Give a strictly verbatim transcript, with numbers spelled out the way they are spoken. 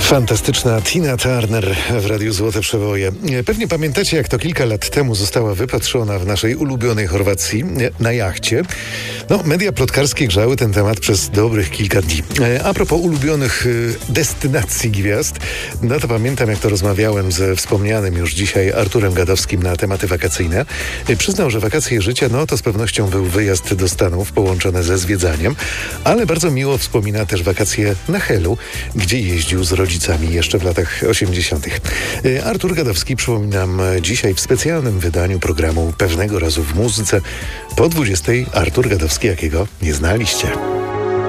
Fantastyczna Tina Turner w Radiu Złote Przeboje. Pewnie pamiętacie, jak to kilka lat temu została wypatrzona w naszej ulubionej Chorwacji na jachcie. No, media plotkarskie grzały ten temat przez dobrych kilka dni. A propos ulubionych destynacji gwiazd, no to pamiętam, jak to rozmawiałem ze wspomnianym już dzisiaj Arturem Gadowskim na tematy wakacyjne. Przyznał, że wakacje życia, no to z pewnością był wyjazd do Stanów połączone ze zwiedzaniem, ale bardzo miło wspomina też wakacje na Helu, gdzie jeździł z rodzicami jeszcze w latach osiemdziesiątych. Artur Gadowski, przypominam, dzisiaj w specjalnym wydaniu programu Pewnego razu w muzyce. Po dwudziestej Artur Gadowski, jakiego nie znaliście.